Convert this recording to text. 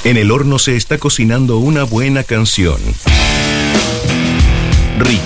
En el horno se está cocinando una buena canción.